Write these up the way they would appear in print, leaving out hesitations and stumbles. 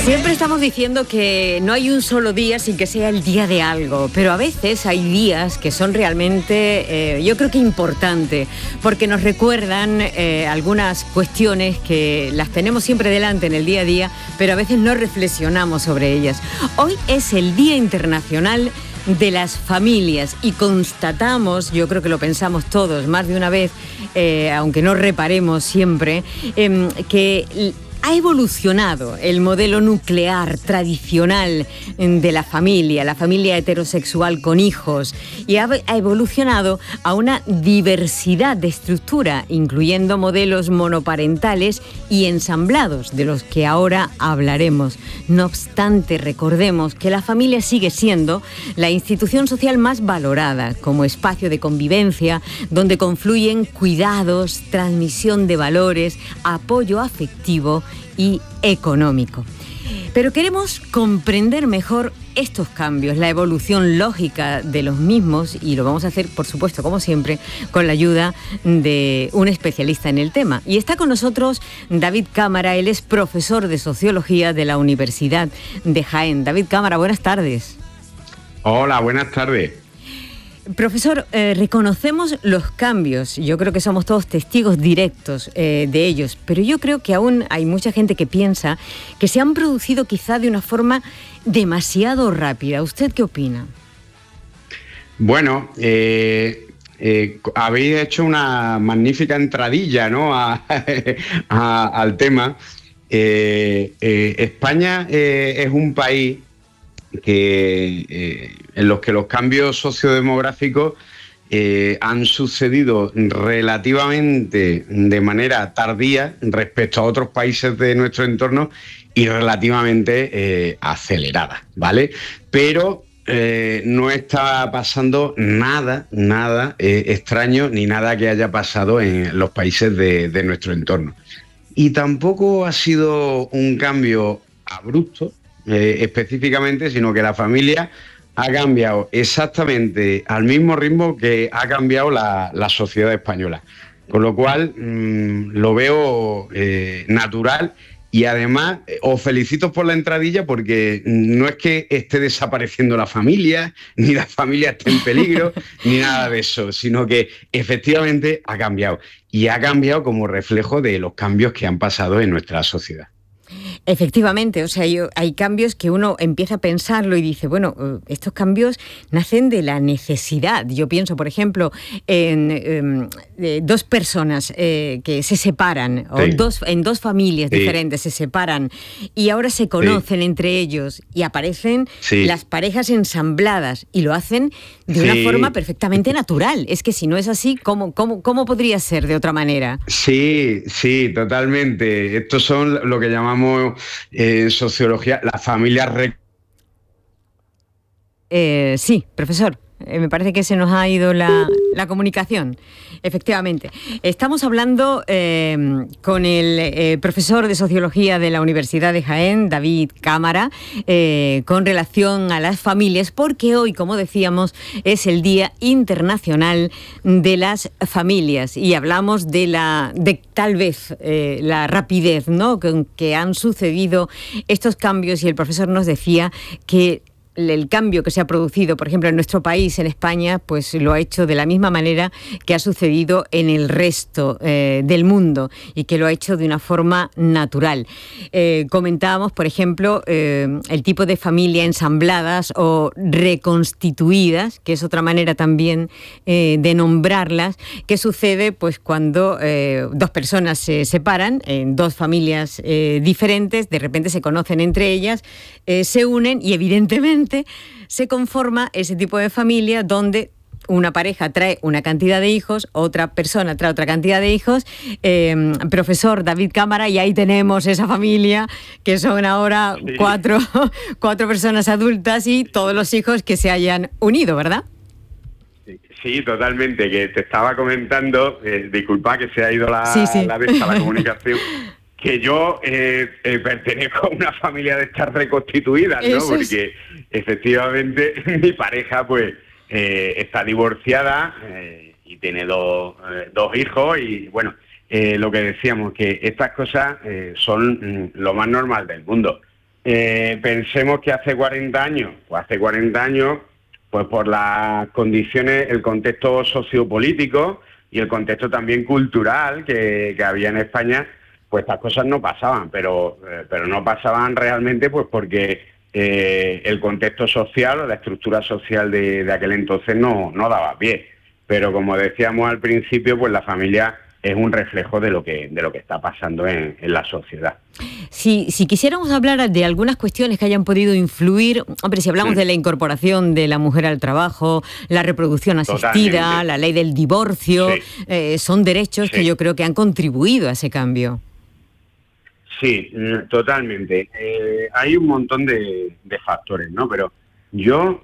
Siempre estamos diciendo que no hay un solo día sin que sea el día de algo, pero a veces hay días que son realmente, yo creo que importantes, porque nos recuerdan algunas cuestiones que las tenemos siempre delante en el día a día, pero a veces no reflexionamos sobre ellas. Hoy es el Día Internacional de las Familias y constatamos, yo creo que lo pensamos todos más de una vez, aunque no reparemos siempre, que ha evolucionado el modelo nuclear tradicional de la familia heterosexual con hijos, y ha evolucionado a una diversidad de estructura, incluyendo modelos monoparentales y ensamblados, de los que ahora hablaremos. No obstante, recordemos que la familia sigue siendo la institución social más valorada como espacio de convivencia, donde confluyen cuidados, transmisión de valores, apoyo afectivo y económico. Pero queremos comprender mejor estos cambios, la evolución lógica de los mismos, y lo vamos a hacer, por supuesto, como siempre, con la ayuda de un especialista en el tema. Y está con nosotros David Cámara, él es profesor de Sociología de la Universidad de Jaén. David Cámara, buenas tardes. Hola, buenas tardes. Profesor, reconocemos los cambios, yo creo que somos todos testigos directos de ellos, pero yo creo que aún hay mucha gente que piensa que se han producido quizá de una forma demasiado rápida. ¿Usted qué opina? Bueno, habéis hecho una magnífica entradilla, ¿no? al tema. España es un país en los que los cambios sociodemográficos han sucedido relativamente de manera tardía respecto a otros países de nuestro entorno y relativamente acelerada, ¿vale? Pero no está pasando nada extraño ni nada que haya pasado en los países de nuestro entorno. Y tampoco ha sido un cambio abrupto, específicamente, sino que la familia ha cambiado exactamente al mismo ritmo que ha cambiado la sociedad española. Con lo cual, lo veo natural, y además os felicito por la entradilla, porque no es que esté desapareciendo la familia, ni la familia esté en peligro, ni nada de eso, sino que efectivamente ha cambiado. Y ha cambiado como reflejo de los cambios que han pasado en nuestra sociedad. Efectivamente, o sea, hay cambios que uno empieza a pensarlo y dice, bueno, estos cambios nacen de la necesidad. Yo pienso, por ejemplo, en dos personas que se separan, o en dos familias diferentes se separan, y ahora se conocen entre ellos y aparecen las parejas ensambladas, y lo hacen de una forma perfectamente natural. Es que si no es así, ¿cómo podría ser de otra manera? Sí, totalmente. Estos son lo que llamamos en sociología las familias. Sí, profesor. Me parece que se nos ha ido la comunicación. Efectivamente. Estamos hablando con el profesor de Sociología de la Universidad de Jaén, David Cámara, con relación a las familias, porque hoy, como decíamos, es el Día Internacional de las Familias, y hablamos de tal vez la rapidez, ¿no?, con que han sucedido estos cambios, y el profesor nos decía que el cambio que se ha producido, por ejemplo, en nuestro país, en España, pues lo ha hecho de la misma manera que ha sucedido en el resto del mundo, y que lo ha hecho de una forma natural. Comentábamos, por ejemplo, el tipo de familia ensambladas o reconstituidas, que es otra manera también de nombrarlas, que sucede pues cuando dos personas se separan en dos familias diferentes, de repente se conocen entre ellas, se unen, y evidentemente se conforma ese tipo de familia donde una pareja trae una cantidad de hijos, otra persona trae otra cantidad de hijos. Profesor David Cámara, y ahí tenemos esa familia, que son ahora cuatro personas adultas y todos los hijos que se hayan unido, ¿verdad? Sí, totalmente, que te estaba comentando, disculpa que se ha ido la comunicación, que yo pertenezco a una familia de estas reconstituidas, ¿no? Porque efectivamente mi pareja pues está divorciada y tiene dos hijos, y bueno, lo que decíamos, que estas cosas son lo más normal del mundo. Pensemos que hace 40 años, pues por las condiciones, el contexto sociopolítico y el contexto también cultural que había en España, pues estas cosas no pasaban, pero no pasaban realmente pues porque el contexto social o la estructura social de aquel entonces no daba pie. Pero como decíamos al principio, pues la familia es un reflejo de lo que está pasando en la sociedad. Si quisiéramos hablar de algunas cuestiones que hayan podido influir, hombre, si hablamos de la incorporación de la mujer al trabajo, la reproducción asistida, totalmente, la ley del divorcio, son derechos que yo creo que han contribuido a ese cambio. Sí, totalmente. Hay un montón de factores, ¿no? Pero yo,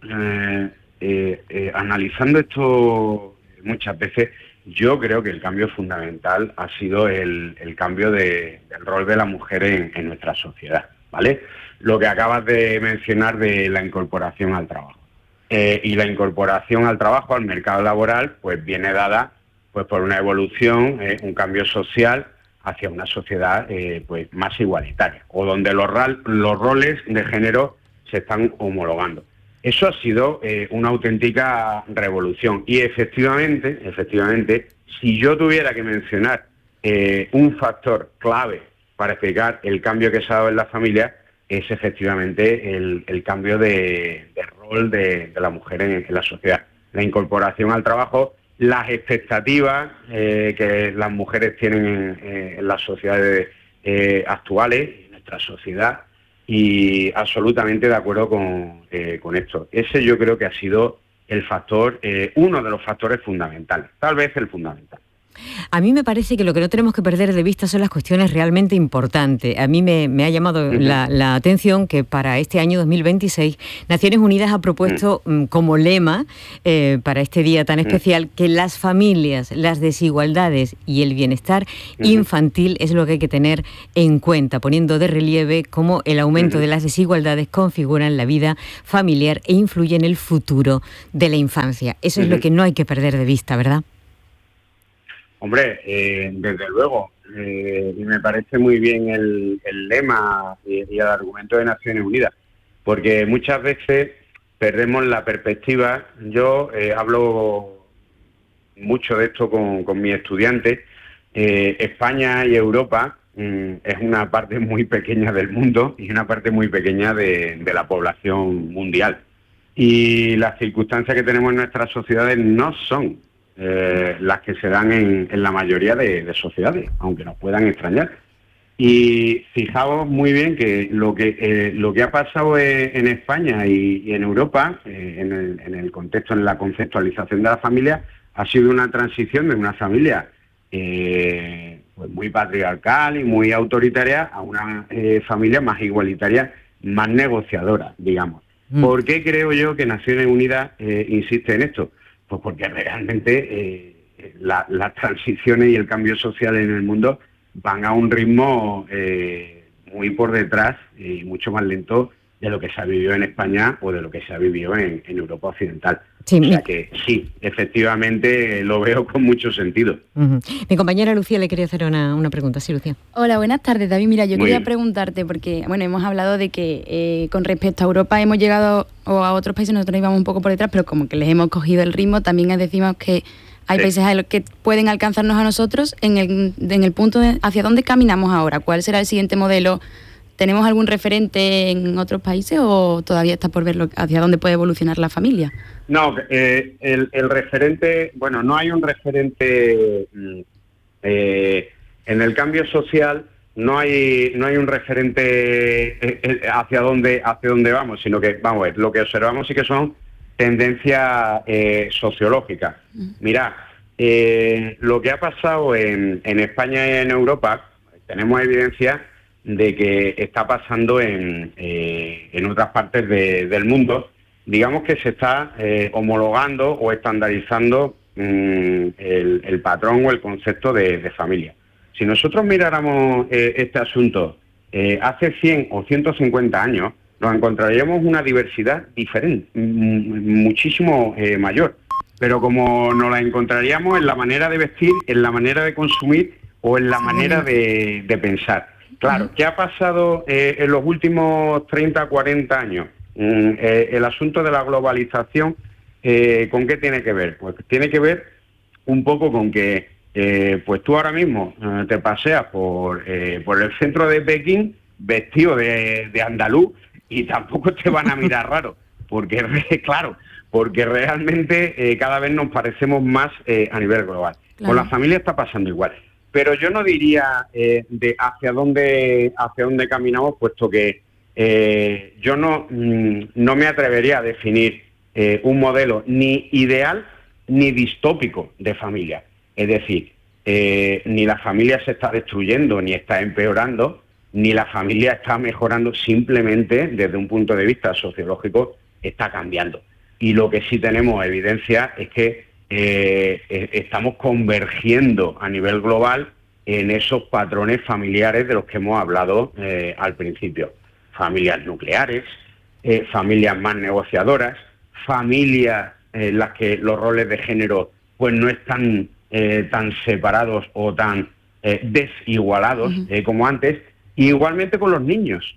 analizando esto muchas veces, yo creo que el cambio fundamental ha sido el cambio del rol de la mujer en nuestra sociedad, ¿vale? Lo que acabas de mencionar de la incorporación al trabajo. Y la incorporación al trabajo, al mercado laboral, pues viene dada pues por una evolución, un cambio social hacia una sociedad pues más igualitaria, o donde los roles de género se están homologando. Eso ha sido una auténtica revolución y efectivamente, si yo tuviera que mencionar un factor clave para explicar el cambio que se ha dado en la familia, es efectivamente el cambio de rol de la mujer en la sociedad. La incorporación al trabajo, las expectativas que las mujeres tienen en las sociedades actuales, en nuestra sociedad, y absolutamente de acuerdo con esto. Ese yo creo que ha sido el factor, uno de los factores fundamentales, tal vez el fundamental. A mí me parece que lo que no tenemos que perder de vista son las cuestiones realmente importantes. A mí me ha llamado la atención que para este año 2026 Naciones Unidas ha propuesto como lema para este día tan especial que las familias, las desigualdades y el bienestar infantil es lo que hay que tener en cuenta, poniendo de relieve cómo el aumento de las desigualdades configuran la vida familiar e influye en el futuro de la infancia. Eso es lo que no hay que perder de vista, ¿verdad? Hombre, desde luego, y me parece muy bien el lema y el argumento de Naciones Unidas, porque muchas veces perdemos la perspectiva. Yo hablo mucho de esto con mis estudiantes. España y Europa es una parte muy pequeña del mundo y una parte muy pequeña de la población mundial. Y las circunstancias que tenemos en nuestras sociedades no son las que se dan en la mayoría de sociedades, aunque nos puedan extrañar. Y fijaos muy bien que lo que ha pasado en España y en Europa, en el contexto, en la conceptualización de la familia, ha sido una transición de una familia pues muy patriarcal y muy autoritaria a una familia más igualitaria, más negociadora, digamos. ¿Por qué creo yo que Naciones Unidas insiste en esto? Pues porque realmente las transiciones y el cambio social en el mundo van a un ritmo muy por detrás y mucho más lento de lo que se ha vivido en España o de lo que se ha vivido en Europa Occidental. Sí, o sea que sí, efectivamente lo veo con mucho sentido. Mi compañera Lucía le quería hacer una pregunta. Sí, Lucía. Hola, buenas tardes, David. Mira, yo quería preguntarte, porque bueno, hemos hablado de que con respecto a Europa hemos llegado, o a otros países nosotros íbamos un poco por detrás, pero como que les hemos cogido el ritmo. También decimos que hay países que pueden alcanzarnos a nosotros en el punto de hacia dónde caminamos ahora. ¿Cuál será el siguiente modelo? ¿Tenemos algún referente en otros países o todavía está por ver hacia dónde puede evolucionar la familia? No, el referente, bueno, no hay un referente en el cambio social, no hay un referente hacia dónde vamos, sino que, vamos a ver, lo que observamos sí que son tendencias sociológicas. Mirad, lo que ha pasado en España y en Europa, tenemos evidencia de que está pasando en otras partes del mundo. Digamos que se está homologando o estandarizando el patrón o el concepto de familia. Si nosotros miráramos este asunto hace 100 o 150 años, nos encontraríamos una diversidad diferente, muchísimo mayor. Pero como nos la encontraríamos en la manera de vestir, en la manera de consumir o en la manera de pensar. Claro, ¿qué ha pasado en los últimos 30, 40 años? El asunto de la globalización, ¿con qué tiene que ver? Pues tiene que ver un poco con que pues tú ahora mismo te paseas por el centro de Pekín vestido de andaluz y tampoco te van a mirar raro, porque claro, porque realmente cada vez nos parecemos más a nivel global. Claro. Con la familia está pasando igual. Pero yo no diría de hacia dónde caminamos, puesto que yo no me atrevería a definir un modelo ni ideal ni distópico de familia. Es decir, ni la familia se está destruyendo ni está empeorando, ni la familia está mejorando, simplemente desde un punto de vista sociológico está cambiando. Y lo que sí tenemos evidencia es que estamos convergiendo a nivel global en esos patrones familiares de los que hemos hablado al principio. Familias nucleares, familias más negociadoras, familias en las que los roles de género pues no están tan separados o tan desigualados como antes, y igualmente con los niños,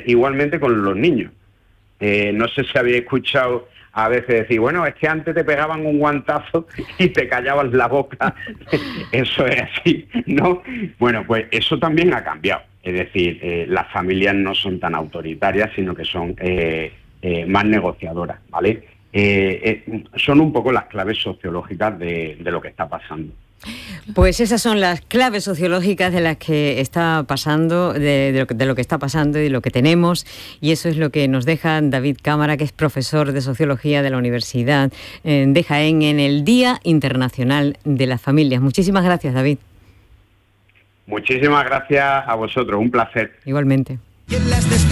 no sé si habéis escuchado a veces decir, bueno, es que antes te pegaban un guantazo y te callaban la boca. Eso es así, ¿no? Bueno, pues eso también ha cambiado. Es decir, las familias no son tan autoritarias, sino que son más negociadoras, ¿vale? Son un poco las claves sociológicas de lo que está pasando. Pues esas son las claves sociológicas de las que está pasando, de lo que está pasando y de lo que tenemos, y eso es lo que nos deja David Cámara, que es profesor de Sociología de la Universidad de Jaén, en el Día Internacional de las Familias. Muchísimas gracias, David. Muchísimas gracias a vosotros, un placer. Igualmente.